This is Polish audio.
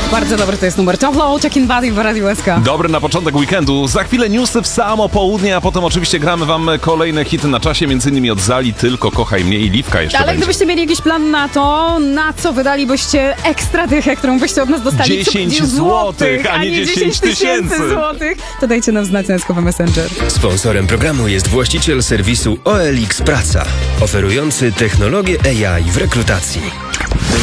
Bardzo dobry to jest numer. To Flow, Check in Body w Radiu SK. Dobry na początek weekendu. Za chwilę newsy w samo południe, a potem oczywiście gramy wam kolejne hity na czasie, m.in. od Zali, Tylko kochaj mnie i Liwka jeszcze Ale będzie. gdybyście mieli jakiś plan na to, na co wydalibyście ekstra dychę, którą byście od nas dostali? 10 złotych, a nie 10 tysięcy złotych, to dajcie nam znać na SK Messenger. Sponsorem programu jest właściciel serwisu OLX Praca, oferujący technologię AI w rekrutacji.